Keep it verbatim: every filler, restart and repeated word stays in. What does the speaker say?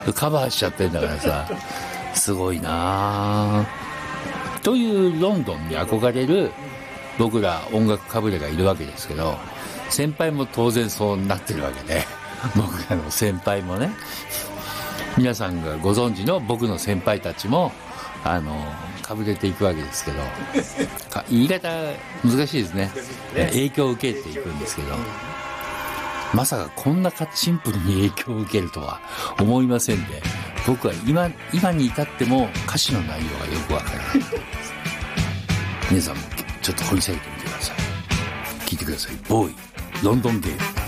カバーしちゃってんだからさ、すごいなというロンドンに憧れる僕ら音楽かぶれがいるわけですけど、先輩も当然そうなってるわけで、僕らの先輩もね、皆さんがご存知の僕の先輩たちもあのかぶれていくわけですけど、言い方難しいですね。影響を受けていくんですけど、まさかこんなシンプルに影響を受けるとは思いませんで、僕は 今, 今に至っても歌詞の内容がよくわからない。皆さんもちょっと掘り下げてみてください。聞いてください。ボーイロンドンゲーム。